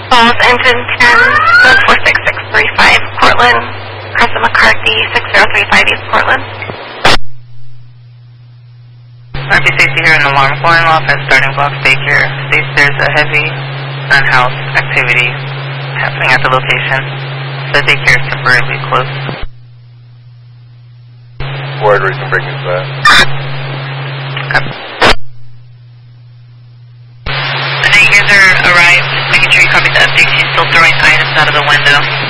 Falls engine 10, 46635 Portland, Carson McCarthy, 6035 East Portland. RP Safety here, an alarm going off at starting block daycare. States there's a heavy unhoused activity happening at the location. The daycare is temporarily closed. Word, we can bring this back. Okay. The daycares are arrived. Making sure you copy the update. She's still throwing items out of the window.